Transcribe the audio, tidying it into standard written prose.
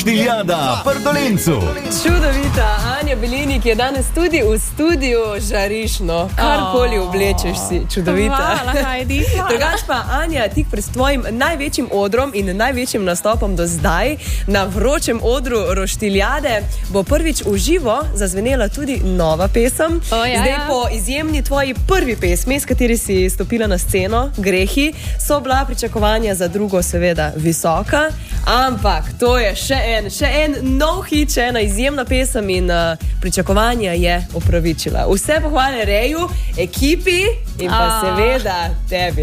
Roštiljada pri Dolencu. Čudovita Anja Belinik je danes tudi v studiu žarišno. Karkoli oblečeš si, čudovita. Hvala, Heidi. Drugač pa, Anja, tik pred tvojim največjim odrom in največjim nastopom do zdaj na vročem odru Roštiljade bo prvič v živo zazvenela tudi nova pesem. Zdaj po izjemni tvoji prvi pesmi, s kateri si stopila na sceno, Grehi, so bila pričakovanja za drugo seveda visoka, ampak to je še en nov hit, še ena izjemna pesem in pričakovanja je opravičila. Vse pohvale Reju, ekipi in pa seveda tebi.